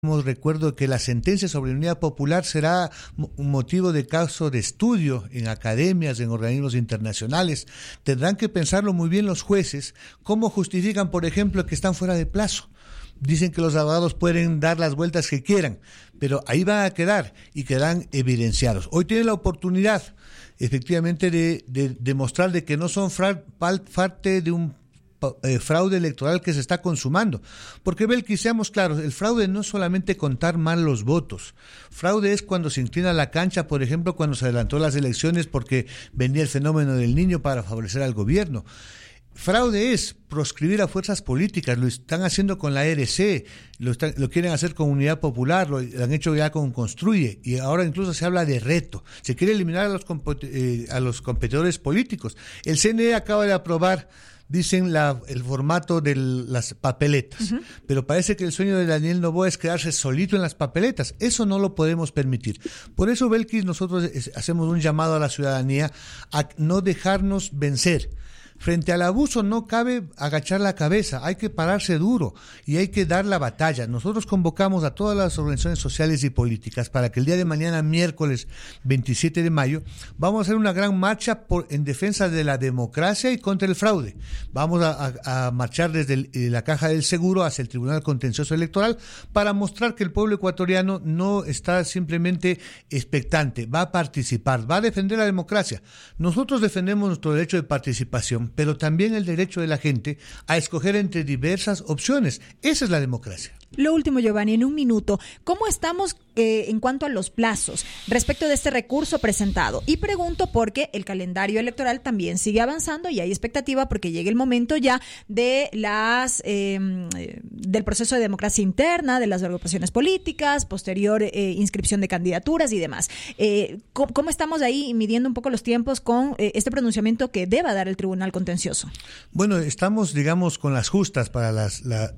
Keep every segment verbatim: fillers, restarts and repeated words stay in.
Recuerdo que la sentencia sobre Unidad Popular será un motivo de caso de estudio en academias, en organismos internacionales. Tendrán que pensarlo muy bien los jueces, cómo justifican, por ejemplo, que están fuera de plazo. Dicen que los abogados pueden dar las vueltas que quieran, pero ahí van a quedar y quedarán evidenciados. Hoy tienen la oportunidad, efectivamente, de, de demostrar de que no son fra, parte de un Eh, fraude electoral que se está consumando, porque Belkis, seamos claros, el fraude no es solamente contar mal los votos, fraude es cuando se inclina la cancha, por ejemplo, cuando se adelantó las elecciones porque venía el fenómeno del Niño para favorecer al gobierno. Fraude es proscribir a fuerzas políticas, lo están haciendo con la A R C, lo, están, lo quieren hacer con Unidad Popular, lo, lo han hecho ya con Construye, y ahora incluso se habla de reto, se quiere eliminar a los, eh, a los competidores políticos. El C N E acaba de aprobar, dicen, la, el formato de las papeletas, uh-huh. pero parece que el sueño de Daniel Noboa es quedarse solito en las papeletas. Eso no lo podemos permitir. Por eso, Belkis, nosotros hacemos un llamado a la ciudadanía a no dejarnos vencer. Frente al abuso no cabe agachar la cabeza, hay que pararse duro y hay que dar la batalla. Nosotros convocamos a todas las organizaciones sociales y políticas para que el día de mañana, miércoles veintisiete de mayo, vamos a hacer una gran marcha por, en defensa de la democracia y contra el fraude. Vamos a, a, a marchar desde el, la Caja del Seguro hacia el Tribunal Contencioso Electoral para mostrar que el pueblo ecuatoriano no está simplemente expectante, va a participar, va a defender la democracia. Nosotros defendemos nuestro derecho de participación, pero también el derecho de la gente a escoger entre diversas opciones. Esa es la democracia. Lo último, Giovanni, en un minuto, ¿cómo estamos eh, en cuanto a los plazos respecto de este recurso presentado? Y pregunto porque el calendario electoral también sigue avanzando y hay expectativa porque llegue el momento ya de las eh, del proceso de democracia interna, de las agrupaciones políticas, posterior eh, inscripción de candidaturas y demás. Eh, ¿cómo, ¿Cómo estamos ahí midiendo un poco los tiempos con eh, este pronunciamiento que deba dar el Tribunal Contencioso? Bueno, estamos, digamos, con las justas para las, la,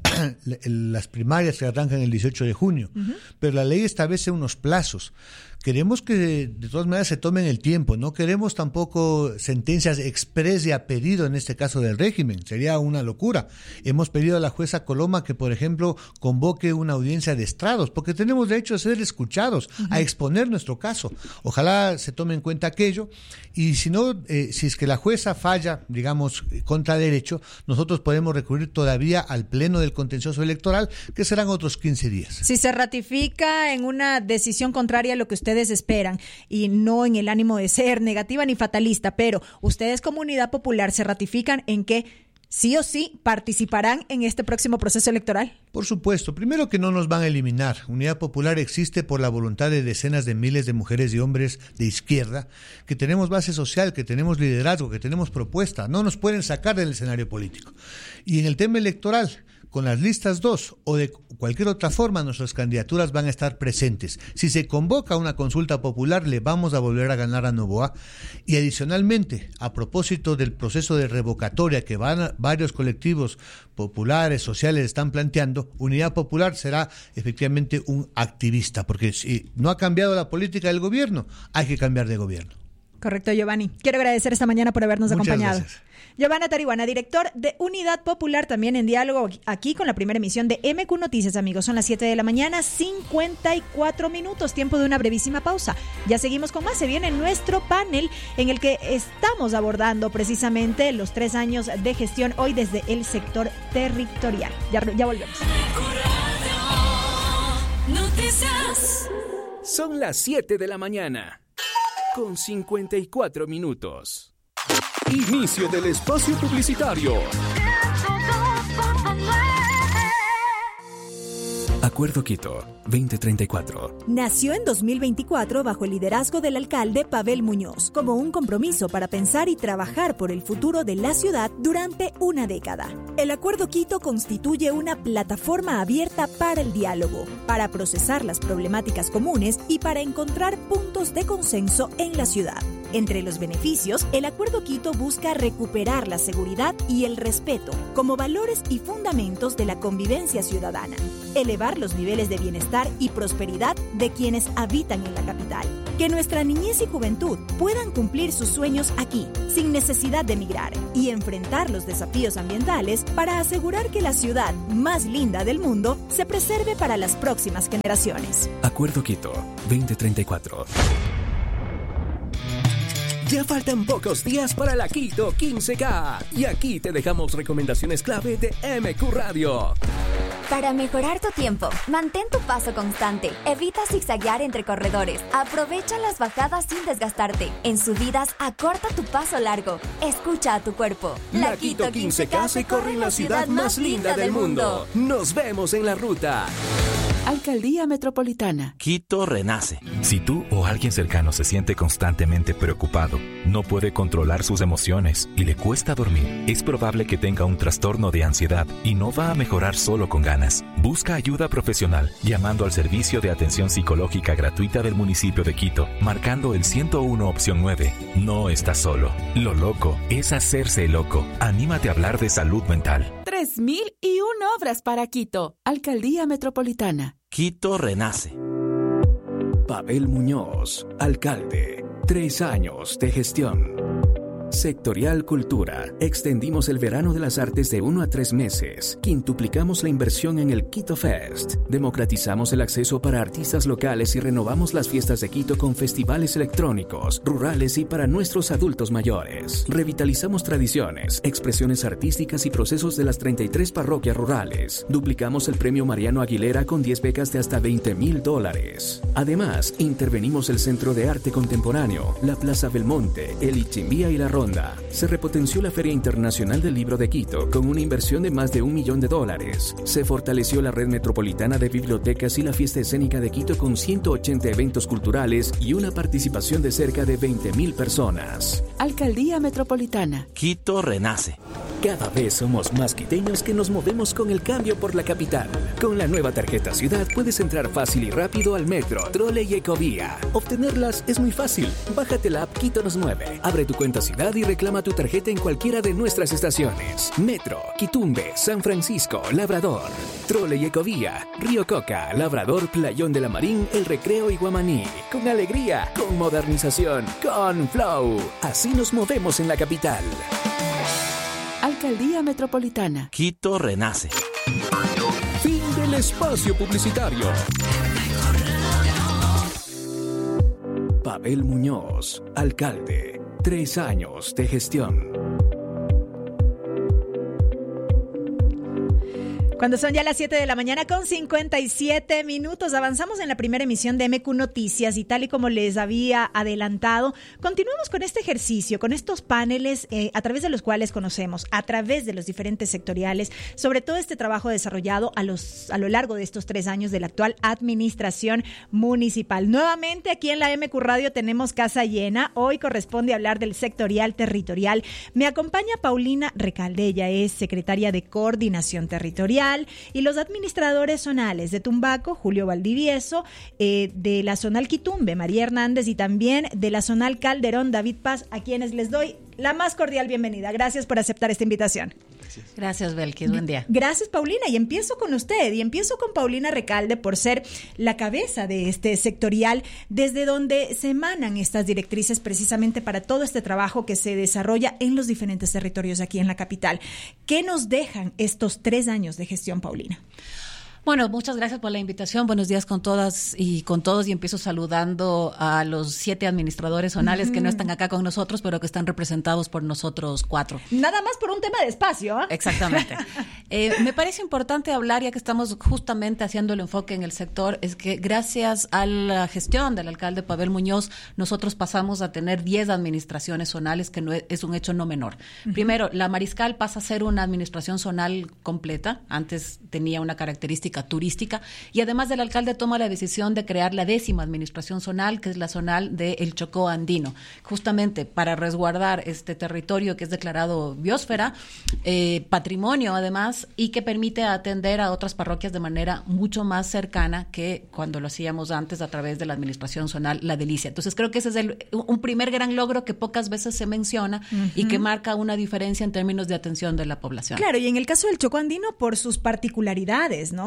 las primarias que arrancan el dieciocho de junio, uh-huh. pero la ley establece unos plazos. Queremos que de todas maneras se tomen el tiempo, no queremos tampoco sentencias express y a pedido en este caso del régimen, sería una locura. Hemos pedido a la jueza Coloma que, por ejemplo, convoque una audiencia de estrados, porque tenemos derecho a ser escuchados, uh-huh. a exponer nuestro caso. Ojalá se tome en cuenta aquello, y si no, eh, si es que la jueza falla, digamos, contra derecho, nosotros podemos recurrir todavía al Pleno del Contencioso Electoral, que serán otros quince días. Si se ratifica en una decisión contraria a lo que usted esperan y no en el ánimo de ser negativa ni fatalista, pero ustedes como Unidad Popular se ratifican en que sí o sí participarán en este próximo proceso electoral. Por supuesto, primero que no nos van a eliminar. Unidad Popular existe por la voluntad de decenas de miles de mujeres y hombres de izquierda, que tenemos base social, que tenemos liderazgo, que tenemos propuesta. No nos pueden sacar del escenario político. Y en el tema electoral, con las listas dos o de cualquier otra forma, nuestras candidaturas van a estar presentes. Si se convoca una consulta popular, le vamos a volver a ganar a Noboa. Y adicionalmente, a propósito del proceso de revocatoria que van a, varios colectivos populares, sociales están planteando, Unidad Popular será efectivamente un activista, porque si no ha cambiado la política del gobierno, hay que cambiar de gobierno. Correcto, Giovanni. Quiero agradecer esta mañana por habernos Muchas acompañado. Gracias. Giovanna Tarihuana, director de Unidad Popular, también en diálogo aquí con la primera emisión de M Q Noticias, amigos. Son las siete de la mañana, cincuenta y cuatro minutos, tiempo de una brevísima pausa. Ya seguimos con más. Se viene nuestro panel en el que estamos abordando precisamente los tres años de gestión hoy desde el sector territorial. Ya, ya volvemos. Son las siete de la mañana, con cincuenta y cuatro minutos. Inicio del espacio publicitario. Acuerdo Quito, veinte treinta y cuatro. Nació en dos mil veinticuatro bajo el liderazgo del alcalde Pavel Muñoz, como un compromiso para pensar y trabajar por el futuro de la ciudad durante una década. El Acuerdo Quito constituye una plataforma abierta para el diálogo, para procesar las problemáticas comunes y para encontrar puntos de consenso en la ciudad. Entre los beneficios, el Acuerdo Quito busca recuperar la seguridad y el respeto como valores y fundamentos de la convivencia ciudadana. elevar los niveles de bienestar y prosperidad de quienes habitan en la capital. Que nuestra niñez y juventud puedan cumplir sus sueños aquí, sin necesidad de emigrar, y enfrentar los desafíos ambientales para asegurar que la ciudad más linda del mundo se preserve para las próximas generaciones. Acuerdo Quito, veinte treinta y cuatro. Ya faltan pocos días para la Quito quince K y aquí te dejamos recomendaciones clave de M Q Radio. Para mejorar tu tiempo, mantén tu paso constante, evita zigzaguear entre corredores, aprovecha las bajadas sin desgastarte, en subidas acorta tu paso largo, escucha a tu cuerpo. La Quito quince K se corre en la ciudad más linda del mundo. Nos vemos en la ruta. Alcaldía Metropolitana. Quito renace. Si tú o alguien cercano se siente constantemente preocupado, no puede controlar sus emociones y le cuesta dormir, es probable que tenga un trastorno de ansiedad y no va a mejorar solo con ganas. Busca ayuda profesional llamando al servicio de atención psicológica gratuita del municipio de Quito, marcando el ciento uno opción nueve. No estás solo. Lo loco es hacerse loco. Anímate a hablar de salud mental. Tres mil y una obras para Quito. Alcaldía Metropolitana. Quito renace. Pavel Muñoz, alcalde. Tres años de gestión. Sectorial Cultura. Extendimos el verano de las artes de uno a tres meses. Quintuplicamos la inversión en el Quito Fest. Democratizamos el acceso para artistas locales y renovamos las fiestas de Quito con festivales electrónicos, rurales y para nuestros adultos mayores. Revitalizamos tradiciones, expresiones artísticas y procesos de las treinta y tres parroquias rurales. Duplicamos el premio Mariano Aguilera con diez becas de hasta veinte mil dólares. Además, intervenimos el Centro de Arte Contemporáneo, la Plaza Belmonte, el Ichimbía y la Ronda. Se repotenció la Feria Internacional del Libro de Quito con una inversión de más de un millón de dólares. Se fortaleció la red metropolitana de bibliotecas y la fiesta escénica de Quito con ciento ochenta eventos culturales y una participación de cerca de veinte mil personas. Alcaldía Metropolitana. Quito renace. Cada vez somos más quiteños que nos movemos con el cambio por la capital. Con la nueva tarjeta Ciudad puedes entrar fácil y rápido al metro, trole y ecovía. Obtenerlas es muy fácil. Bájate la app Quito nos mueve. Abre tu cuenta Ciudad y reclama tu tarjeta en cualquiera de nuestras estaciones. Metro, Quitumbe, San Francisco, Labrador. Trole y ecovía, Río Coca, Labrador, Playón de la Marín, El Recreo y Guamaní. Con alegría, con modernización, con flow. Así nos movemos en la capital. Alcaldía Metropolitana. Quito renace. Fin del espacio publicitario. Pavel Muñoz, alcalde. Tres años de gestión. Cuando son ya las siete de la mañana con cincuenta y siete minutos, avanzamos en la primera emisión de M Q Noticias y tal y como les había adelantado, continuamos con este ejercicio, con estos paneles eh, a través de los cuales conocemos, a través de los diferentes sectoriales, sobre todo este trabajo desarrollado a, los, a lo largo de estos tres años de la actual administración municipal. Nuevamente aquí en la M Q Radio tenemos casa llena. Hoy corresponde hablar del sectorial territorial. Me acompaña Paulina Recalde, ella es secretaria de Coordinación Territorial, y los administradores zonales de Tumbaco, Julio Valdivieso, eh, de la zonal Quitumbe, María Hernández, y también de la zonal Calderón, David Paz, a quienes les doy la más cordial bienvenida. Gracias por aceptar esta invitación. Gracias, Gracias Belkis, buen día. Gracias, Paulina, y empiezo con usted, y empiezo con Paulina Recalde por ser la cabeza de este sectorial, desde donde se emanan estas directrices precisamente para todo este trabajo que se desarrolla en los diferentes territorios aquí en la capital. ¿Qué nos dejan estos tres años de gestión, Paulina? Bueno, muchas gracias por la invitación. Buenos días con todas y con todos. Y empiezo saludando a los siete administradores zonales uh-huh. que no están acá con nosotros, pero que están representados por nosotros cuatro. Nada más por un tema de espacio, ¿eh? Exactamente. eh, me parece importante hablar, ya que estamos justamente haciendo el enfoque en el sector, es que gracias a la gestión del alcalde Pavel Muñoz, nosotros pasamos a tener diez administraciones zonales, que no es, es un hecho no menor. Uh-huh. Primero, la Mariscal pasa a ser una administración zonal completa. Antes tenía una característica turística, y además el alcalde toma la decisión de crear la décima administración zonal, que es la zonal de El Chocó Andino, justamente para resguardar este territorio que es declarado biosfera, eh, patrimonio además, y que permite atender a otras parroquias de manera mucho más cercana que cuando lo hacíamos antes a través de la administración zonal La Delicia. Entonces creo que ese es el, un primer gran logro que pocas veces se menciona uh-huh. y que marca una diferencia en términos de atención de la población. Claro, y en el caso del Chocó Andino por sus particularidades, ¿no?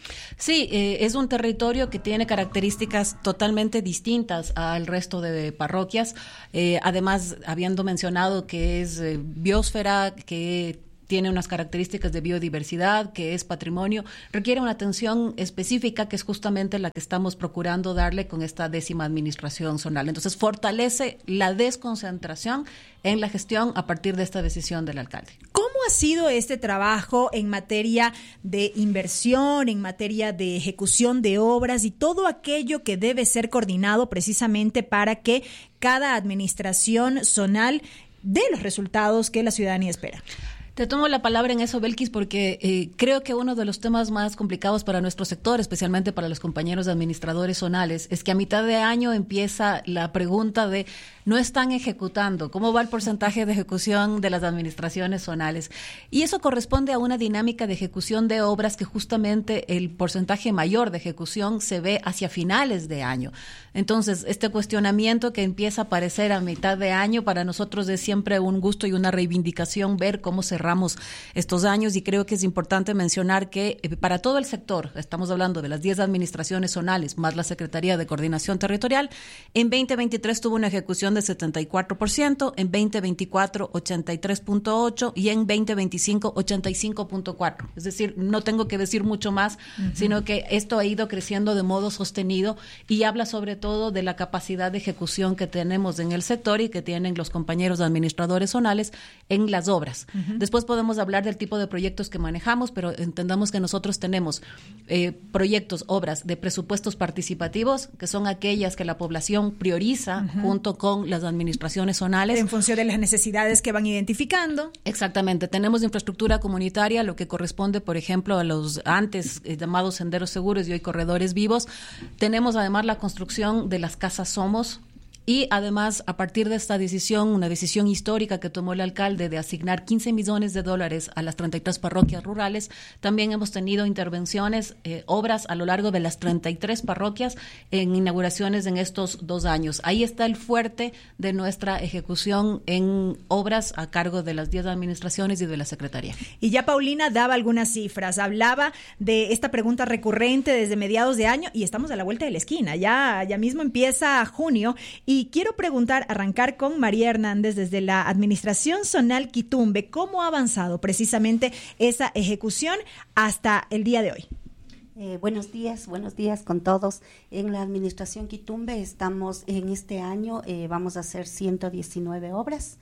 Sí, eh, es un territorio que tiene características totalmente distintas al resto de parroquias. Eh, además, habiendo mencionado que es eh, biosfera, que tiene unas características de biodiversidad, que es patrimonio, requiere una atención específica que es justamente la que estamos procurando darle con esta décima administración zonal. Entonces, fortalece la desconcentración en la gestión a partir de esta decisión del alcalde. ¿Cómo ha sido este trabajo en materia de inversión, en materia de ejecución de obras y todo aquello que debe ser coordinado precisamente para que cada administración zonal dé los resultados que la ciudadanía espera? Te tomo la palabra en eso, Belkis, porque eh, creo que uno de los temas más complicados para nuestro sector, especialmente para los compañeros administradores zonales, es que a mitad de año empieza la pregunta de no están ejecutando, ¿cómo va el porcentaje de ejecución de las administraciones zonales? Y eso corresponde a una dinámica de ejecución de obras que justamente el porcentaje mayor de ejecución se ve hacia finales de año. Entonces, este cuestionamiento que empieza a aparecer a mitad de año, para nosotros es siempre un gusto y una reivindicación ver cómo cerramos estos años, y creo que es importante mencionar que eh, para todo el sector, estamos hablando de las diez administraciones zonales más la Secretaría de Coordinación Territorial, en veinte veintitrés tuvo una ejecución de setenta y cuatro por ciento, en veinte veinticuatro ochenta y tres punto ocho por ciento y en veinte veinticinco ochenta y cinco punto cuatro por ciento. Es decir, no tengo que decir mucho más, uh-huh. sino que esto ha ido creciendo de modo sostenido y habla sobre todo de la capacidad de ejecución que tenemos en el sector y que tienen los compañeros administradores zonales en las obras. Uh-huh. Después podemos hablar del tipo de proyectos que manejamos, pero entendamos que nosotros tenemos eh, proyectos, obras de presupuestos participativos, que son aquellas que la población prioriza uh-huh. junto con las administraciones zonales. En función de las necesidades que van identificando. Exactamente. Tenemos infraestructura comunitaria, lo que corresponde, por ejemplo, a los antes eh, llamados senderos seguros y hoy corredores vivos. Tenemos además la construcción de las casas Somos. Y además, a partir de esta decisión, una decisión histórica que tomó el alcalde de asignar quince millones de dólares a las treinta y tres parroquias rurales, también hemos tenido intervenciones, eh, obras a lo largo de las treinta y tres parroquias en inauguraciones en estos dos años. Ahí está el fuerte de nuestra ejecución en obras a cargo de las diez administraciones y de la Secretaría. Y ya Paulina daba algunas cifras, hablaba de esta pregunta recurrente desde mediados de año y estamos a la vuelta de la esquina, ya, ya mismo empieza junio. Y quiero preguntar, arrancar con María Hernández desde la Administración Zonal Quitumbe, ¿cómo ha avanzado precisamente esa ejecución hasta el día de hoy? Eh, buenos días, buenos días con todos. En la Administración Quitumbe estamos en este año, eh, vamos a hacer ciento diecinueve obras.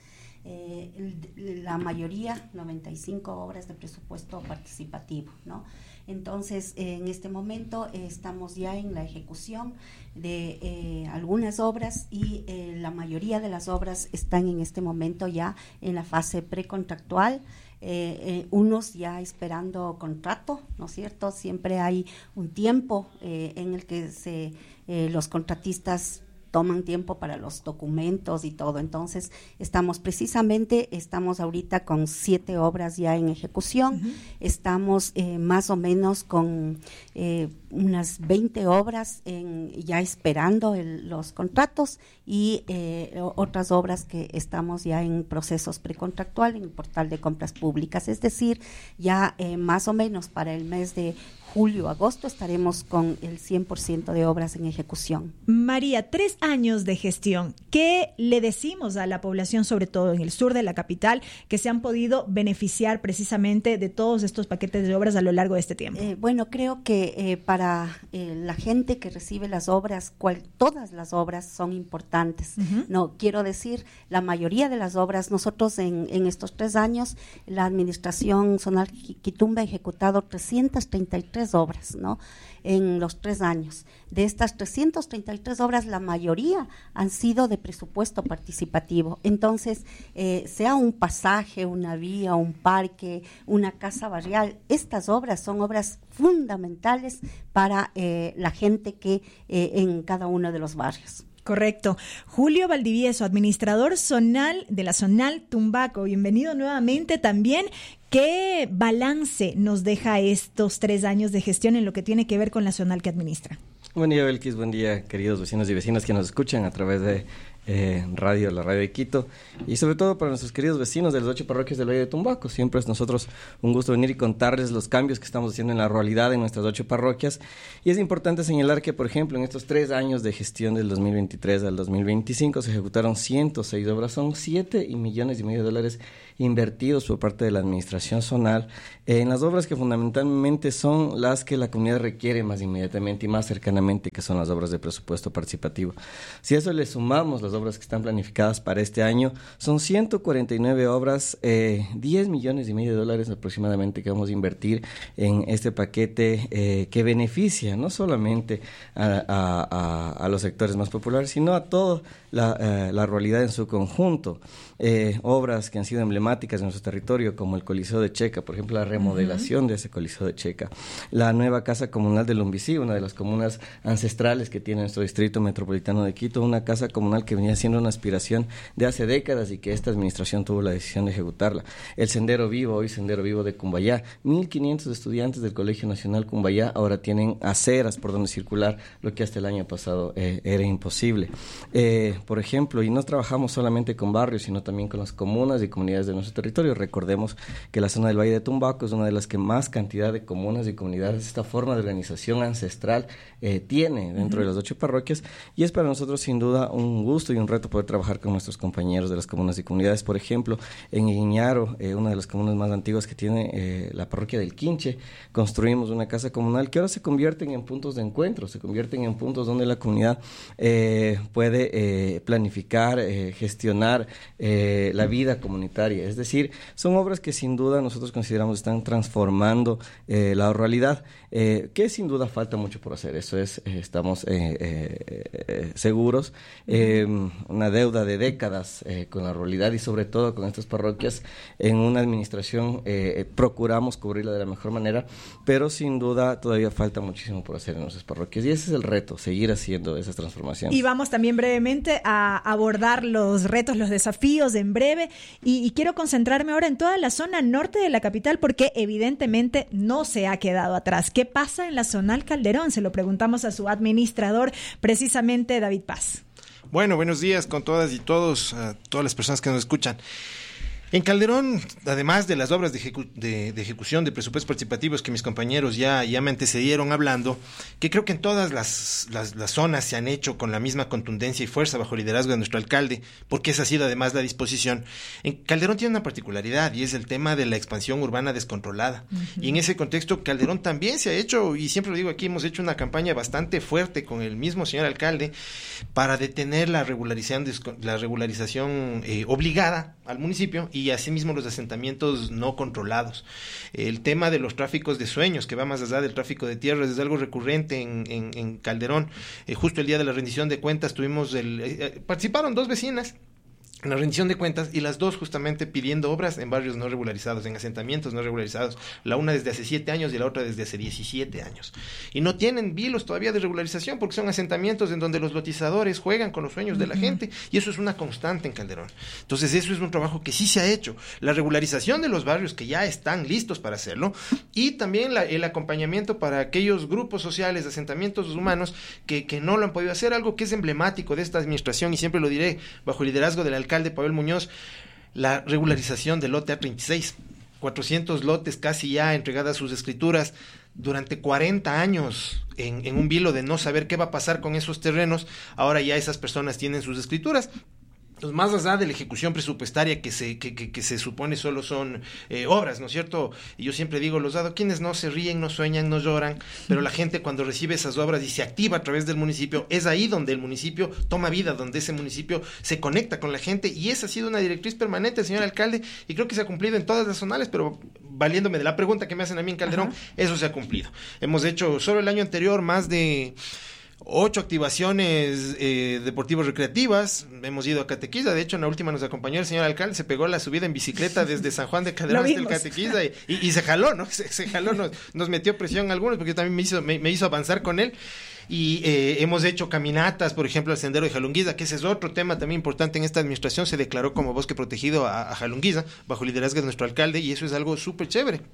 Eh, la mayoría, noventa y cinco obras de presupuesto participativo, ¿no? Entonces, eh, en este momento eh, estamos ya en la ejecución de eh, algunas obras y eh, la mayoría de las obras están en este momento ya en la fase precontractual. Eh, eh, unos ya esperando contrato, ¿no es cierto? Siempre hay un tiempo eh, en el que se, eh, los contratistas toman tiempo para los documentos y todo. Entonces, estamos precisamente, estamos ahorita con siete obras ya en ejecución, uh-huh. estamos eh, más o menos con eh, unas veinte obras en, ya esperando el, los contratos y eh, otras obras que estamos ya en procesos precontractual en el portal de compras públicas. Es decir, ya eh, más o menos para el mes de julio, agosto estaremos con el cien por ciento de obras en ejecución. María, tres años de gestión. ¿Qué le decimos a la población, sobre todo en el sur de la capital, que se han podido beneficiar precisamente de todos estos paquetes de obras a lo largo de este tiempo? Eh, bueno, creo que eh, para eh, la gente que recibe las obras, cual, todas las obras son importantes. Uh-huh. No quiero decir, la mayoría de las obras, nosotros en, en estos tres años, la Administración Zonal Quitumbe ha ejecutado trescientas treinta y tres obras, ¿no? En los tres años. De estas trescientas treinta y tres obras, la mayoría han sido de presupuesto participativo. Entonces, eh, sea un pasaje, una vía, un parque, una casa barrial, estas obras son obras fundamentales para eh, la gente que eh, en cada uno de los barrios. Correcto. Julio Valdivieso, administrador zonal de la Zonal Tumbaco. Bienvenido nuevamente también. ¿Qué balance nos deja estos tres años de gestión en lo que tiene que ver con la zonal que administra? Buen día, Belkis. Buen día, queridos vecinos y vecinas que nos escuchan a través de eh, radio, la radio de Quito, y sobre todo para nuestros queridos vecinos de las ocho parroquias del Valle de Tumbaco. Siempre es nosotros un gusto venir y contarles los cambios que estamos haciendo en la ruralidad en nuestras ocho parroquias. Y es importante señalar que, por ejemplo, en estos tres años de gestión del dos mil veintitrés al dos mil veinticinco se ejecutaron ciento seis obras, son siete millones y medio de dólares invertidos por parte de la administración zonal eh, en las obras que fundamentalmente son las que la comunidad requiere más inmediatamente y más cercanamente, que son las obras de presupuesto participativo. Si a eso le sumamos las obras que están planificadas para este año, son ciento cuarenta y nueve obras, eh, diez millones y medio de dólares aproximadamente que vamos a invertir en este paquete eh, que beneficia no solamente a, a, a, a los sectores más populares, sino a toda la, eh, la ruralidad en su conjunto. Eh, obras que han sido emblemáticas en nuestro territorio, como el Coliseo de Checa, por ejemplo, la remodelación uh-huh. de ese Coliseo de Checa, la nueva Casa Comunal de Lumbicí, una de las comunas ancestrales que tiene nuestro distrito metropolitano de Quito, una casa comunal que venía siendo una aspiración de hace décadas y que esta administración tuvo la decisión de ejecutarla. El Sendero Vivo, hoy Sendero Vivo de Cumbayá, mil quinientos estudiantes del Colegio Nacional Cumbayá ahora tienen aceras por donde circular, lo que hasta el año pasado eh, era imposible. Eh, por ejemplo, y no trabajamos solamente con barrios, sino también con las comunas y comunidades de nuestro territorio. Recordemos que la zona del Valle de Tumbaco es una de las que más cantidad de comunas y comunidades, esta forma de organización ancestral eh, tiene dentro uh-huh. de las ocho parroquias, y es para nosotros sin duda un gusto y un reto poder trabajar con nuestros compañeros de las comunas y comunidades. Por ejemplo, en Iñaro, eh, una de las comunas más antiguas que tiene eh, la parroquia del Quinche, construimos una casa comunal que ahora se convierten en puntos de encuentro, se convierten en puntos donde la comunidad eh, puede eh, planificar, eh, gestionar eh, la vida comunitaria. Es decir, son obras que sin duda nosotros consideramos están transformando eh, la ruralidad, eh, que sin duda falta mucho por hacer. Eso es, eh, estamos eh, eh, eh, seguros. Eh, una deuda de décadas eh, con la ruralidad y sobre todo con estas parroquias. En una administración eh, procuramos cubrirla de la mejor manera, pero sin duda todavía falta muchísimo por hacer en nuestras parroquias, y ese es el reto, seguir haciendo esas transformaciones. Y vamos también brevemente a abordar los retos, los desafíos en breve, y, y quiero concentrarme ahora en toda la zona norte de la capital, porque evidentemente no se ha quedado atrás. ¿Qué pasa en la Zonal Calderón? Se lo preguntamos a su administrador, precisamente David Paz. Bueno, buenos días con todas y todos, a todas las personas que nos escuchan. En Calderón, además de las obras de, ejecu- de, de ejecución de presupuestos participativos que mis compañeros ya, ya me antecedieron hablando, que creo que en todas las, las, las zonas se han hecho con la misma contundencia y fuerza bajo el liderazgo de nuestro alcalde, porque esa ha sido además la disposición. En Calderón tiene una particularidad y es el tema de la expansión urbana descontrolada. Uh-huh. Y en ese contexto Calderón también se ha hecho, y siempre lo digo aquí, hemos hecho una campaña bastante fuerte con el mismo señor alcalde para detener la regularización, la regularización eh, obligada al municipio y asimismo los asentamientos no controlados. El tema de los tráficos de sueños, que va más allá del tráfico de tierras, es algo recurrente en, en, en Calderón. Eh, justo el día de la rendición de cuentas tuvimos el, eh, participaron dos vecinas en la rendición de cuentas, y las dos justamente pidiendo obras en barrios no regularizados, en asentamientos no regularizados, la una desde hace siete años y la otra desde hace diecisiete años. Y no tienen vilos todavía de regularización porque son asentamientos en donde los lotizadores juegan con los sueños uh-huh. de la gente, y eso es una constante en Calderón. Entonces eso es un trabajo que sí se ha hecho, la regularización de los barrios que ya están listos para hacerlo, y también la, el acompañamiento para aquellos grupos sociales, asentamientos humanos que, que no lo han podido hacer, algo que es emblemático de esta administración, y siempre lo diré, bajo el liderazgo del alcalde alcalde Pavel Muñoz, la regularización del lote A treinta y seis, cuatrocientos lotes casi ya entregadas sus escrituras durante cuarenta años en, en un vilo de no saber qué va a pasar con esos terrenos. Ahora ya esas personas tienen sus escrituras. Entonces, más allá de la ejecución presupuestaria que se que, que, que se supone solo son eh, obras, ¿no es cierto? Y yo siempre digo, los adoquines no se ríen, no sueñan, no lloran, pero la gente cuando recibe esas obras y se activa a través del municipio, es ahí donde el municipio toma vida, donde ese municipio se conecta con la gente, y esa ha sido una directriz permanente, señor alcalde, y creo que se ha cumplido en todas las zonales, pero valiéndome de la pregunta que me hacen a mí en Calderón, ajá, eso se ha cumplido. Hemos hecho solo el año anterior más de ocho activaciones eh, deportivos recreativas. Hemos ido a Catequilla, de hecho en la última nos acompañó el señor alcalde, se pegó la subida en bicicleta desde San Juan de Calderón hasta el Catequilla y, y, y se jaló, ¿no? Se, se jaló, nos, nos metió presión a algunos porque también me hizo, me, me hizo avanzar con él. Y eh, hemos hecho caminatas, por ejemplo, al sendero de Jalunguiza, que ese es otro tema también importante en esta administración. Se declaró como bosque protegido a, a Jalunguiza bajo el liderazgo de nuestro alcalde, y eso es algo súper chévere.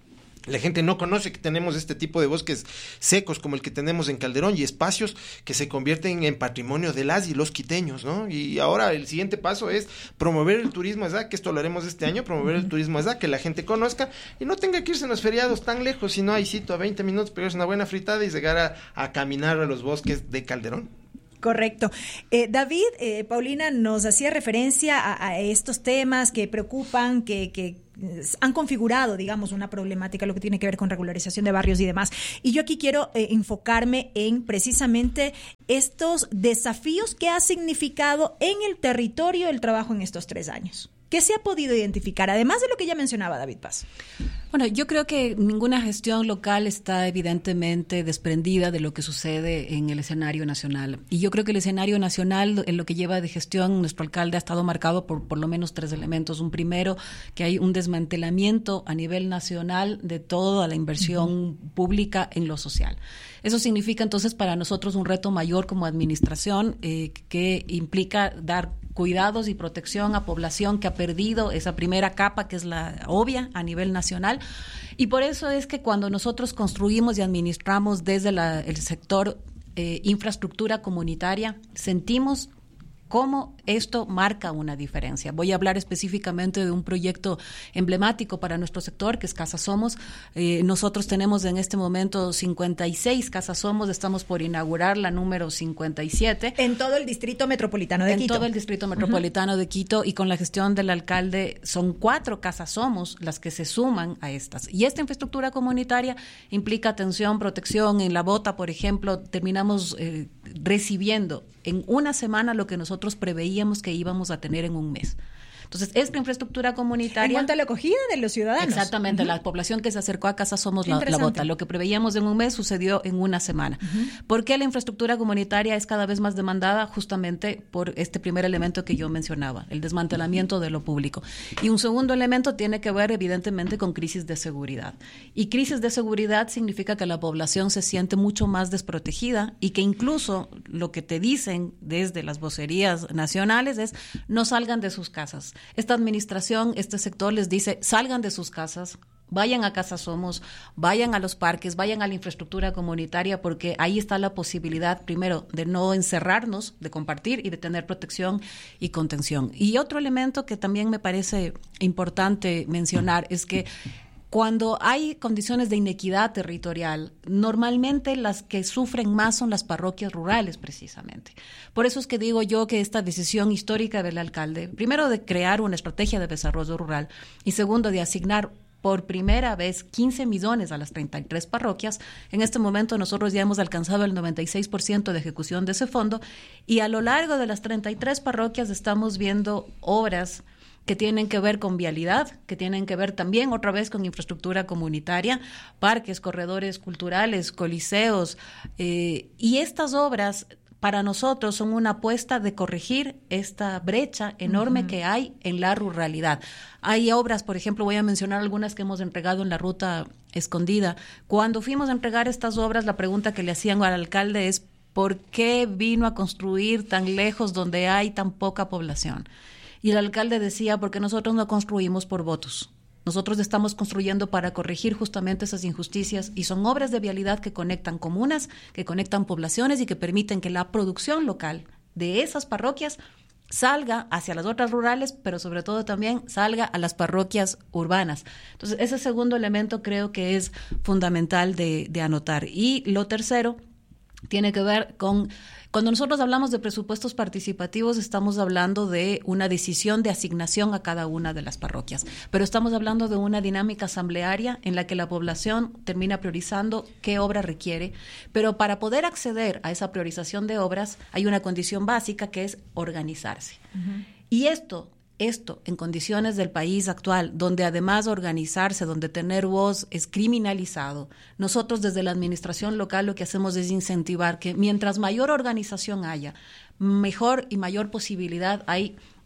La gente no conoce que tenemos este tipo de bosques secos como el que tenemos en Calderón y espacios que se convierten en patrimonio de las y los quiteños, ¿no? Y ahora el siguiente paso es promover el turismo allá, que esto lo haremos este año, promover el turismo allá, que la gente conozca y no tenga que irse en los feriados tan lejos, sino ahí sitio a veinte minutos, pegarse una buena fritada y llegar a, a caminar a los bosques de Calderón. Correcto. Eh, David, eh, Paulina nos hacía referencia a, a estos temas que preocupan, que, que han configurado, digamos, una problemática, lo que tiene que ver con regularización de barrios y demás. Y yo aquí quiero eh, enfocarme en precisamente estos desafíos que ha significado en el territorio el trabajo en estos tres años. ¿Qué se ha podido identificar, además de lo que ya mencionaba David Paz? Bueno, yo creo que ninguna gestión local está evidentemente desprendida de lo que sucede en el escenario nacional. Y yo creo que el escenario nacional, en lo que lleva de gestión, nuestro alcalde ha estado marcado por por lo menos tres elementos. Un primero, que hay un desmantelamiento a nivel nacional de toda la inversión uh-huh. pública en lo social. Eso significa entonces para nosotros un reto mayor como administración eh, que implica dar cuidados y protección a población que ha perdido esa primera capa que es la obvia a nivel nacional. Y por eso es que cuando nosotros construimos y administramos desde la, el sector eh, infraestructura comunitaria, sentimos cómo esto marca una diferencia. Voy a hablar específicamente de un proyecto emblemático para nuestro sector, que es Casa Somos. Eh, nosotros tenemos en este momento cincuenta y seis Casas Somos, estamos por inaugurar la número cincuenta y siete. En todo el distrito metropolitano de en Quito. En todo el distrito metropolitano uh-huh. de Quito, y con la gestión del alcalde son cuatro Casas Somos las que se suman a estas. Y esta infraestructura comunitaria implica atención, protección. En La Bota, por ejemplo, terminamos eh, recibiendo en una semana lo que nosotros preveíamos que íbamos a tener en un mes. Entonces, esta infraestructura comunitaria... En cuanto a la acogida de los ciudadanos. Exactamente, uh-huh. la población que se acercó a Casa Somos la, la Bota. Lo que preveíamos en un mes sucedió en una semana. Uh-huh. ¿Por qué la infraestructura comunitaria es cada vez más demandada? Justamente por este primer elemento que yo mencionaba, el desmantelamiento de lo público. Y un segundo elemento tiene que ver, evidentemente, con crisis de seguridad. Y crisis de seguridad significa que la población se siente mucho más desprotegida y que incluso lo que te dicen desde las vocerías nacionales es no salgan de sus casas. Esta administración, este sector les dice, salgan de sus casas, vayan a Casa Somos, vayan a los parques, vayan a la infraestructura comunitaria, porque ahí está la posibilidad, primero, de no encerrarnos, de compartir y de tener protección y contención. Y otro elemento que también me parece importante mencionar es que cuando hay condiciones de inequidad territorial, normalmente las que sufren más son las parroquias rurales, precisamente. Por eso es que digo yo que esta decisión histórica del alcalde, primero de crear una estrategia de desarrollo rural y segundo de asignar por primera vez quince millones a las treinta y tres parroquias, en este momento nosotros ya hemos alcanzado el noventa y seis por ciento de ejecución de ese fondo y a lo largo de las treinta y tres parroquias estamos viendo obras que tienen que ver con vialidad, que tienen que ver también otra vez con infraestructura comunitaria, parques, corredores culturales, coliseos, eh, y estas obras para nosotros son una apuesta de corregir esta brecha enorme uh-huh. que hay en la ruralidad. Hay obras, por ejemplo, voy a mencionar algunas que hemos entregado en la ruta escondida. Cuando fuimos a entregar estas obras, la pregunta que le hacían al alcalde es ¿por qué vino a construir tan lejos donde hay tan poca población? Y el alcalde decía, porque nosotros no construimos por votos. Nosotros estamos construyendo para corregir justamente esas injusticias y son obras de vialidad que conectan comunas, que conectan poblaciones y que permiten que la producción local de esas parroquias salga hacia las otras rurales, pero sobre todo también salga a las parroquias urbanas. Entonces, ese segundo elemento creo que es fundamental de, de anotar. Y lo tercero tiene que ver con... Cuando nosotros hablamos de presupuestos participativos, estamos hablando de una decisión de asignación a cada una de las parroquias, pero estamos hablando de una dinámica asamblearia en la que la población termina priorizando qué obra requiere, pero para poder acceder a esa priorización de obras hay una condición básica que es organizarse. Uh-huh. Y esto... Esto, en condiciones del país actual, donde además organizarse, donde tener voz es criminalizado, nosotros desde la administración local lo que hacemos es incentivar que mientras mayor organización haya, mejor y mayor posibilidad hay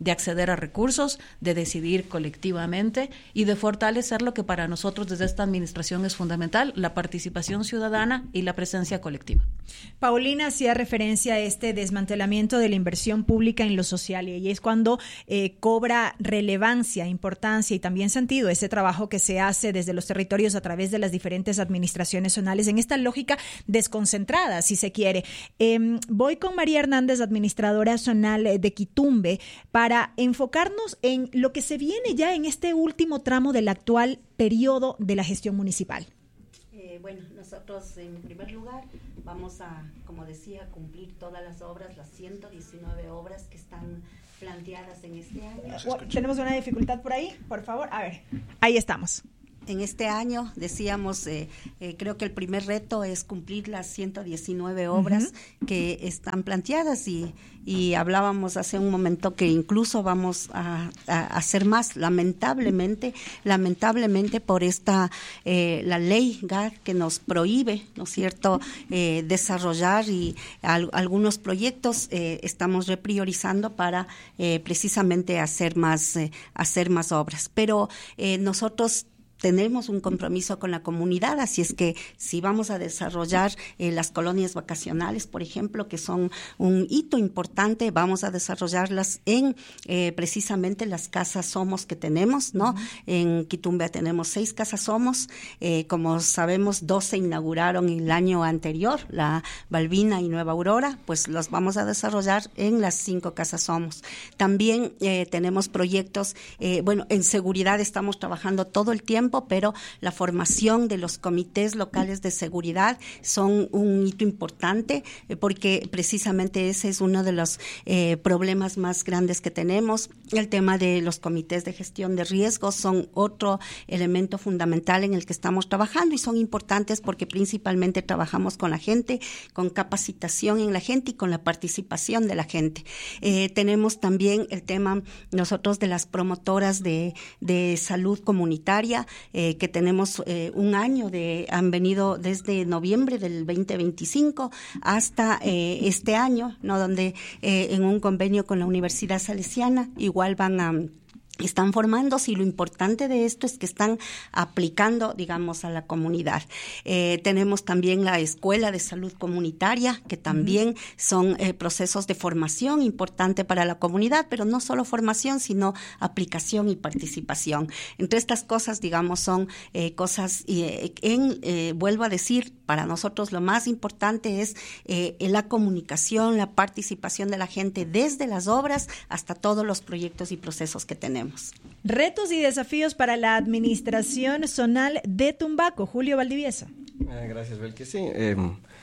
de acceder a recursos, de decidir colectivamente y de fortalecer lo que para nosotros desde esta administración es fundamental, la participación ciudadana y la presencia colectiva. Paulina hacía referencia a este desmantelamiento de la inversión pública en lo social y es cuando eh, cobra relevancia, importancia y también sentido ese trabajo que se hace desde los territorios a través de las diferentes administraciones zonales en esta lógica desconcentrada, si se quiere. Eh, voy con María Hernández, administradora zonal de Quitumbe, para enfocarnos en lo que se viene ya en este último tramo del actual periodo de la gestión municipal. Eh, bueno, nosotros en primer lugar vamos a, como decía, cumplir todas las obras, las ciento diecinueve obras que están planteadas en este año. Tenemos una dificultad por ahí, por favor. A ver, ahí estamos. En este año, decíamos, eh, eh, creo que el primer reto es cumplir las ciento diecinueve obras uh-huh. que están planteadas y, y hablábamos hace un momento que incluso vamos a, a hacer más, lamentablemente, lamentablemente por esta, eh, la ley G A R que nos prohíbe, ¿no es cierto?, eh, desarrollar y al, algunos proyectos eh, estamos repriorizando para eh, precisamente hacer más, eh, hacer más obras. Pero eh, nosotros tenemos un compromiso con la comunidad, así es que si vamos a desarrollar eh, las colonias vacacionales, por ejemplo, que son un hito importante, vamos a desarrollarlas en eh, precisamente las casas Somos que tenemos, ¿no? Uh-huh. En Quitumbe tenemos seis casas Somos, eh, como sabemos, dos se inauguraron el año anterior, la Balbina y Nueva Aurora, pues los vamos a desarrollar en las cinco casas Somos. También eh, tenemos proyectos, eh, bueno, en seguridad estamos trabajando todo el tiempo, pero la formación de los comités locales de seguridad son un hito importante eh, porque precisamente ese es uno de los eh, problemas más grandes que tenemos. El tema de los comités de gestión de riesgos son otro elemento fundamental en el que estamos trabajando y son importantes porque principalmente trabajamos con la gente, con capacitación en la gente y con la participación de la gente. Eh, tenemos también el tema nosotros de las promotoras de, de salud comunitaria, Eh, que tenemos eh, un año de, han venido desde noviembre del veinte veinticinco hasta eh, este año, ¿no? Donde eh, en un convenio con la Universidad Salesiana igual van a están formándose y lo importante de esto es que están aplicando, digamos, a la comunidad. Eh, tenemos también la Escuela de Salud Comunitaria, que también uh-huh. son eh, procesos de formación importante para la comunidad, pero no solo formación, sino aplicación y participación. Entre estas cosas, digamos, son eh, cosas, eh, en, eh, vuelvo a decir, para nosotros lo más importante es eh, la comunicación, la participación de la gente desde las obras hasta todos los proyectos y procesos que tenemos. Retos y desafíos para la administración zonal de Tumbaco. Julio Valdivieso. Eh, gracias, Belkis. Sí, eh,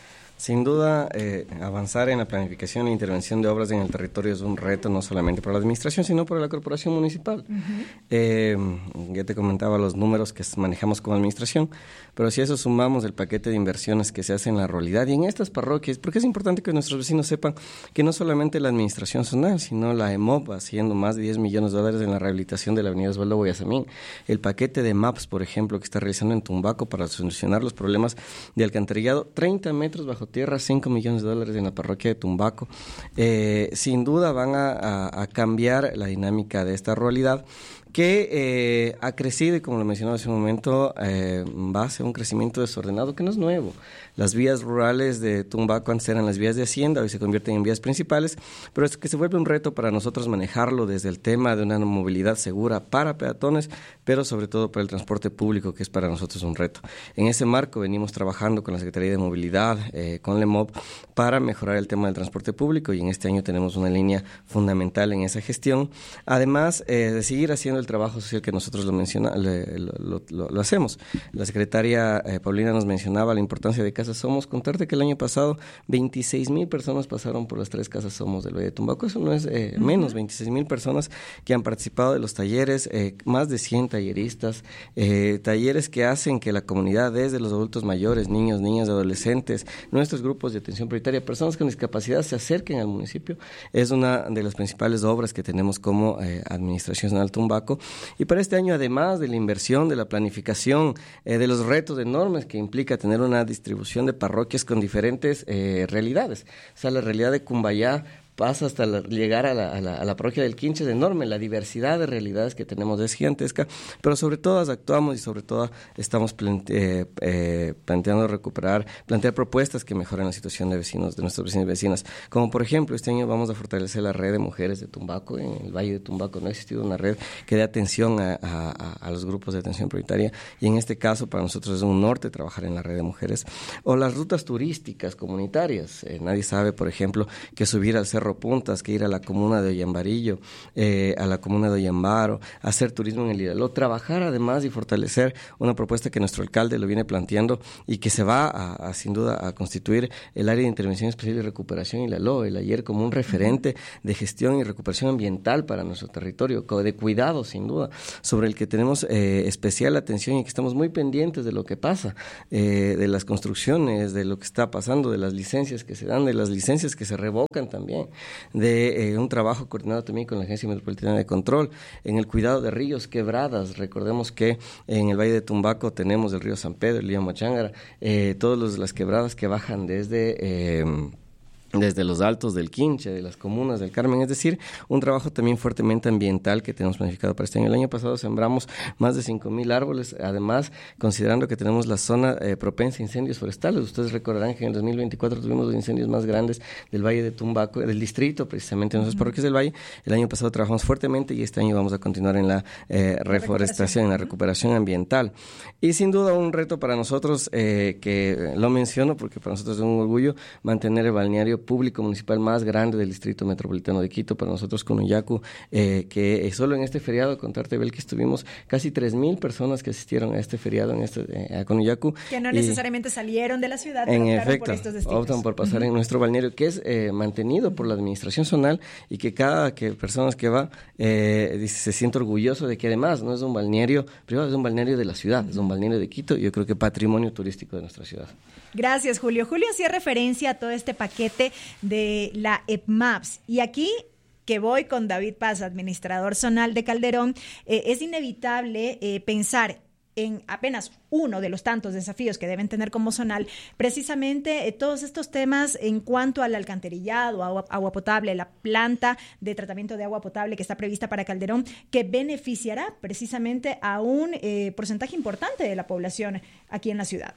sin duda, eh, avanzar en la planificación e intervención de obras en el territorio es un reto no solamente para la administración, sino para la corporación municipal. Uh-huh. Eh, ya te comentaba los números que manejamos como administración, pero si a eso sumamos el paquete de inversiones que se hace en la ruralidad y en estas parroquias, porque es importante que nuestros vecinos sepan que no solamente la administración zonal, sino la E M O P haciendo más de diez millones de dólares en la rehabilitación de la avenida Osvaldo Guayasamín, el paquete de MAPS, por ejemplo, que está realizando en Tumbaco para solucionar los problemas de alcantarillado, treinta metros bajo tierra, cinco millones de dólares en la parroquia de Tumbaco, eh, sin duda van a, a, a cambiar la dinámica de esta ruralidad que eh, ha crecido y, como lo mencionaba hace un momento, eh, va hacia un crecimiento desordenado que no es nuevo. Las vías rurales de Tumbaco antes eran las vías de hacienda, hoy se convierten en vías principales, pero es que se vuelve un reto para nosotros manejarlo desde el tema de una movilidad segura para peatones, pero sobre todo para el transporte público, que es para nosotros un reto. En ese marco venimos trabajando con la Secretaría de Movilidad, eh, con la E M O P, para mejorar el tema del transporte público, y en este año tenemos una línea fundamental en esa gestión, además eh, de seguir haciendo el trabajo social que nosotros lo, menciona, le, lo, lo, lo, lo hacemos. La secretaria eh, Paulina nos mencionaba la importancia de Casas Somos. Contarte que el año pasado veintiséis mil personas pasaron por las tres Casas Somos del Valle de Tumbaco. Eso no es eh, uh-huh. menos, veintiséis mil personas que han participado de los talleres, eh, más de cien talleristas, eh, talleres que hacen que la comunidad, desde los adultos mayores, niños, niñas, adolescentes, nuestros grupos de atención prioritaria, personas con discapacidad se acerquen al municipio. Es una de las principales obras que tenemos como eh, Administración Zonal Tumbaco. Y para este año, además de la inversión, de la planificación, eh, de los retos enormes que implica tener una distribución de parroquias con diferentes eh, realidades. O sea, la realidad de Cumbayá pasa hasta la, llegar a la, a, la, a la parroquia del Quinche, es enorme. La diversidad de realidades que tenemos es gigantesca, pero sobre todo actuamos y sobre todo estamos plante, eh, planteando recuperar, plantear propuestas que mejoren la situación de vecinos, de nuestros vecinos y vecinas. Como por ejemplo, este año vamos a fortalecer la red de mujeres de Tumbaco. En el Valle de Tumbaco no ha existido una red que dé atención a, a, a los grupos de atención prioritaria, y en este caso para nosotros es un norte trabajar en la red de mujeres. O las rutas turísticas comunitarias. Eh, nadie sabe, por ejemplo, que subir al Cerro Puntas, que ir a la comuna de Ollambarillo, eh, a la comuna de Ollambaro, hacer turismo en el Iraló, trabajar además y fortalecer una propuesta que nuestro alcalde lo viene planteando y que se va a, a sin duda a constituir el área de intervención especial y recuperación Iraló, el ayer como un referente de gestión y recuperación ambiental para nuestro territorio, de cuidado sin duda, sobre el que tenemos eh, especial atención y que estamos muy pendientes de lo que pasa, eh, de las construcciones, de lo que está pasando, de las licencias que se dan, de las licencias que se revocan también, de eh, un trabajo coordinado también con la Agencia Metropolitana de Control, en el cuidado de ríos, quebradas. Recordemos que en el Valle de Tumbaco tenemos el río San Pedro, el río Machángara, eh, todas las quebradas que bajan desde... Eh, desde los altos del Quinche, de las comunas del Carmen, es decir, un trabajo también fuertemente ambiental que tenemos planificado para este año. El año pasado sembramos más de cinco mil árboles, además, considerando que tenemos la zona eh, propensa a incendios forestales. Ustedes recordarán que en el dos mil veinticuatro tuvimos los incendios más grandes del Valle de Tumbaco, del distrito, precisamente en nuestras parroquias del Valle. El año pasado trabajamos fuertemente y este año vamos a continuar en la eh, reforestación, en la recuperación ambiental. Y sin duda un reto para nosotros, eh, que lo menciono porque para nosotros es un orgullo, mantener el balneario público municipal más grande del Distrito Metropolitano de Quito, para nosotros Conuyacu, eh, que solo en este feriado, contarte, Bel, que estuvimos casi tres mil personas que asistieron a este feriado en este, eh, a Conuyacu. Que no necesariamente salieron de la ciudad, en pero efecto, por estos destinos. Optan por pasar uh-huh. en nuestro balneario, que es eh, mantenido por la administración zonal y que cada que personas que va eh, dice, se siente orgulloso de que además no es un balneario privado, es un balneario de la ciudad, uh-huh. es un balneario de Quito, y yo creo que patrimonio turístico de nuestra ciudad. Gracias, Julio. Julio hacía referencia a todo este paquete de la E P MAPS. Y aquí que voy con David Paz, administrador zonal de Calderón, eh, es inevitable eh, pensar en apenas uno de los tantos desafíos que deben tener como zonal, precisamente eh, todos estos temas en cuanto al alcantarillado, agua, agua potable, la planta de tratamiento de agua potable que está prevista para Calderón, que beneficiará precisamente a un eh, porcentaje importante de la población aquí en la ciudad.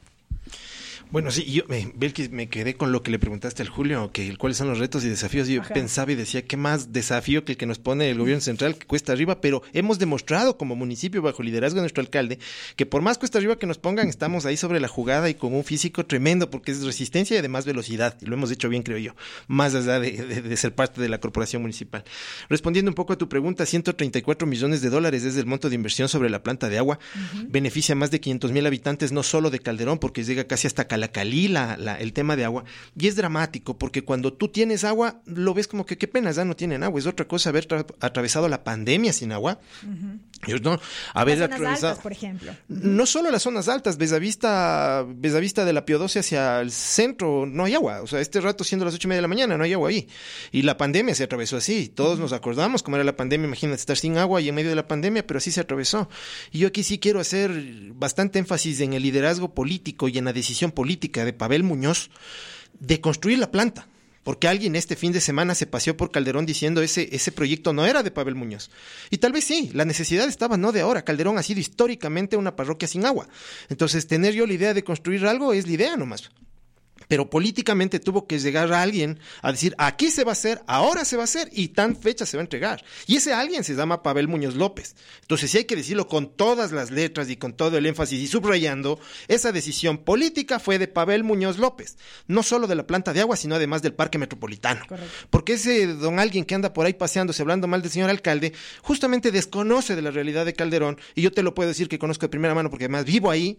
Bueno, sí, yo me, me quedé con lo que le preguntaste al Julio, que cuáles son los retos y desafíos. Yo Ajá. pensaba y decía, ¿qué más desafío que el que nos pone el gobierno central, que cuesta arriba? Pero hemos demostrado como municipio, bajo liderazgo de nuestro alcalde, que por más cuesta arriba que nos pongan, estamos ahí sobre la jugada y con un físico tremendo, porque es resistencia y además velocidad. Y lo hemos hecho bien, creo yo, más allá de, de, de ser parte de la corporación municipal. Respondiendo un poco a tu pregunta, ciento treinta y cuatro millones de dólares es el monto de inversión sobre la planta de agua. Uh-huh. Beneficia a más de quinientos mil habitantes, no solo de Calderón, porque llega casi hasta Calderón. La Calí, la, la, el tema de agua, y es dramático porque cuando tú tienes agua lo ves como que qué pena, ya no tienen agua. Es otra cosa haber tra- atravesado la pandemia sin agua. Uh-huh. Yo, no, haber las zonas atravesado, altas, por ejemplo. No solo las zonas altas, Bellavista, Bellavista de la Pío doce hacia el centro no hay agua. O sea, este rato siendo las ocho y media de la mañana no hay agua ahí. Y la pandemia se atravesó así. Todos uh-huh. nos acordamos cómo era la pandemia. Imagínate estar sin agua y en medio de la pandemia, pero así se atravesó. Y yo aquí sí quiero hacer bastante énfasis en el liderazgo político y en la decisión política de Pavel Muñoz de construir la planta, porque alguien este fin de semana se paseó por Calderón diciendo ese ese proyecto no era de Pavel Muñoz, y tal vez sí, la necesidad estaba no de ahora. Calderón ha sido históricamente una parroquia sin agua, entonces tener yo la idea de construir algo es la idea nomás. Pero políticamente tuvo que llegar a alguien a decir, aquí se va a hacer, ahora se va a hacer y tan fecha se va a entregar. Y ese alguien se llama Pavel Muñoz López. Entonces sí hay que decirlo con todas las letras y con todo el énfasis y subrayando, esa decisión política fue de Pavel Muñoz López. No solo de la planta de agua, sino además del parque metropolitano. Correcto. Porque ese don alguien que anda por ahí paseándose hablando mal del señor alcalde, justamente desconoce de la realidad de Calderón, y yo te lo puedo decir que conozco de primera mano porque además vivo ahí.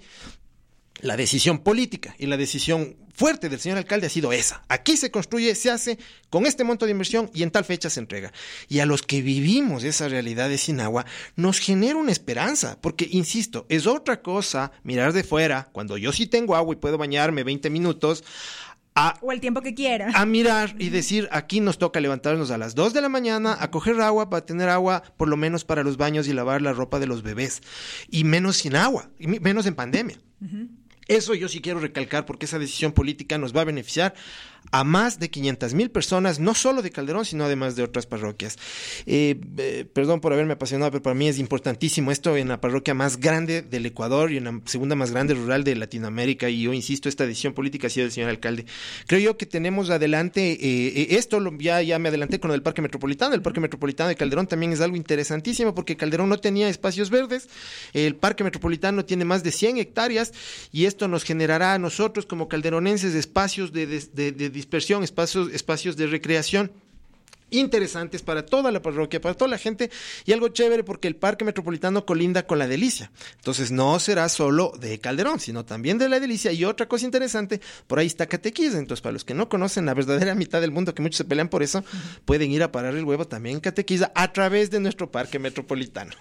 La decisión política y la decisión fuerte del señor alcalde ha sido esa. Aquí se construye, se hace con este monto de inversión y en tal fecha se entrega. Y a los que vivimos esa realidad de sin agua, nos genera una esperanza. Porque, insisto, es otra cosa mirar de fuera, cuando yo sí tengo agua y puedo bañarme veinte minutos, A, o el tiempo que quiera. A mirar y decir, aquí nos toca levantarnos a las dos de la mañana a coger agua para tener agua por lo menos para los baños y lavar la ropa de los bebés. Y menos sin agua, y menos en pandemia. Uh-huh. Eso yo sí quiero recalcar porque esa decisión política nos va a beneficiar a más de quinientas mil personas, no solo de Calderón, sino además de otras parroquias. Eh, eh, perdón por haberme apasionado, pero para mí es importantísimo esto en la parroquia más grande del Ecuador y en la segunda más grande rural de Latinoamérica, y yo insisto, esta decisión política ha sido del señor alcalde. Creo yo que tenemos adelante, eh, esto lo, ya, ya me adelanté con el Parque Metropolitano. El Parque Metropolitano de Calderón también es algo interesantísimo, porque Calderón no tenía espacios verdes, el Parque Metropolitano tiene más de cien hectáreas, y esto nos generará a nosotros como calderonenses espacios de, de, de, de dispersión, espacios, espacios de recreación interesantes para toda la parroquia, para toda la gente, y algo chévere porque el Parque Metropolitano colinda con La Delicia. Entonces no será solo de Calderón, sino también de La Delicia. Y otra cosa interesante, por ahí está Catequisa. Entonces, para los que no conocen la verdadera mitad del mundo, que muchos se pelean por eso, uh-huh. pueden ir a parar el huevo también en Catequisa a través de nuestro Parque Metropolitano.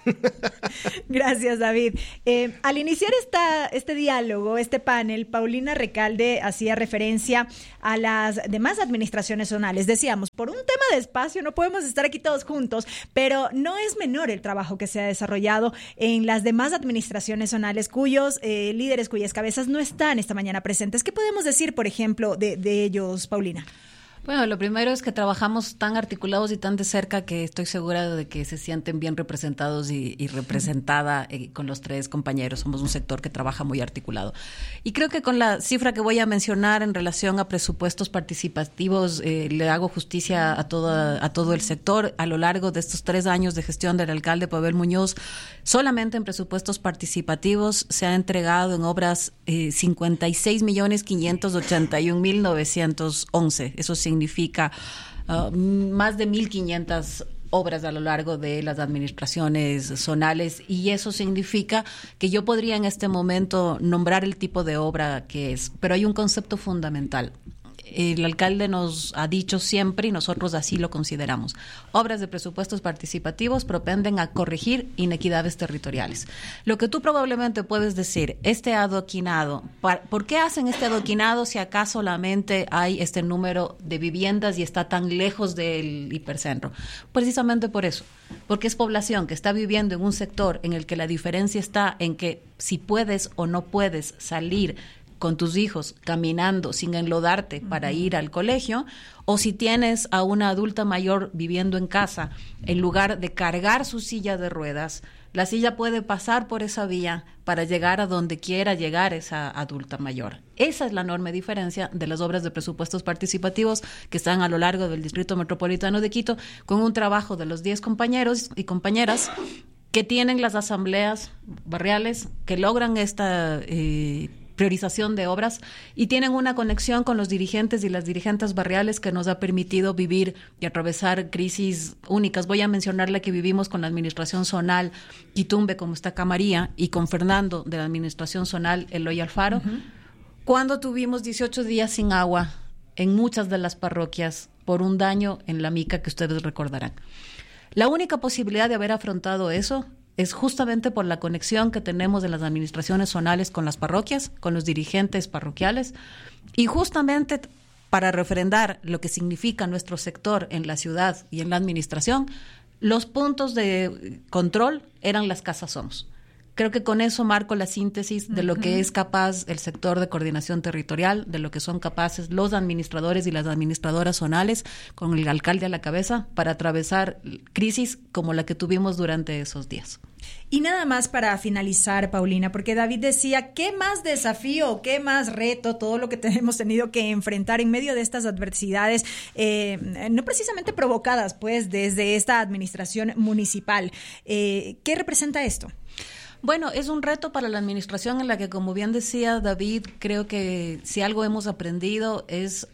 Gracias, David. Eh, al iniciar esta, este diálogo, este panel, Paulina Recalde hacía referencia a las demás administraciones zonales. Decíamos, por un tema de espacio, no podemos estar aquí todos juntos, pero no es menor el trabajo que se ha desarrollado en las demás administraciones zonales cuyos eh, líderes, cuyas cabezas no están esta mañana presentes. ¿Qué podemos decir, por ejemplo, de, de ellos, Paulina? Bueno, lo primero es que trabajamos tan articulados y tan de cerca que estoy segura de que se sienten bien representados y, y representada eh, con los tres compañeros. Somos un sector que trabaja muy articulado. Y creo que con la cifra que voy a mencionar en relación a presupuestos participativos, eh, le hago justicia a, toda, a todo el sector. A lo largo de estos tres años de gestión del alcalde Pavel Muñoz, solamente en presupuestos participativos se ha entregado en obras eh, cincuenta y seis millones quinientos ochenta y un mil novecientos once. Eso sí, significa uh, más de mil quinientas obras a lo largo de las administraciones zonales, y eso significa que yo podría en este momento nombrar el tipo de obra que es, pero hay un concepto fundamental. El alcalde nos ha dicho siempre, y nosotros así lo consideramos, obras de presupuestos participativos propenden a corregir inequidades territoriales. Lo que tú probablemente puedes decir, este adoquinado, ¿por qué hacen este adoquinado si acá solamente hay este número de viviendas y está tan lejos del hipercentro? Precisamente por eso, porque es población que está viviendo en un sector en el que la diferencia está en que si puedes o no puedes salir con tus hijos caminando sin enlodarte para ir al colegio, o si tienes a una adulta mayor viviendo en casa, en lugar de cargar su silla de ruedas, la silla puede pasar por esa vía para llegar a donde quiera llegar esa adulta mayor. Esa es la enorme diferencia de las obras de presupuestos participativos que están a lo largo del Distrito Metropolitano de Quito, con un trabajo de los diez compañeros y compañeras que tienen las asambleas barriales, que logran esta eh, priorización de obras y tienen una conexión con los dirigentes y las dirigentes barriales que nos ha permitido vivir y atravesar crisis únicas. Voy a mencionar la que vivimos con la administración zonal Quitumbe, como está acá María, y con Fernando de la administración zonal Eloy Alfaro, uh-huh. cuando tuvimos dieciocho días sin agua en muchas de las parroquias por un daño en la mica que ustedes recordarán. La única posibilidad de haber afrontado eso es justamente por la conexión que tenemos de las administraciones zonales con las parroquias, con los dirigentes parroquiales, y justamente para refrendar lo que significa nuestro sector en la ciudad y en la administración, los puntos de control eran las casas Somos. Creo que con eso marco la síntesis de lo que es capaz el sector de coordinación territorial, de lo que son capaces los administradores y las administradoras zonales, con el alcalde a la cabeza, para atravesar crisis como la que tuvimos durante esos días. Y nada más para finalizar, Paulina, porque David decía, ¿qué más desafío, qué más reto, todo lo que hemos tenido que enfrentar en medio de estas adversidades, eh, no precisamente provocadas, pues, desde esta administración municipal? Eh, ¿Qué representa esto? Bueno, es un reto para la administración en la que, como bien decía David, creo que si algo hemos aprendido es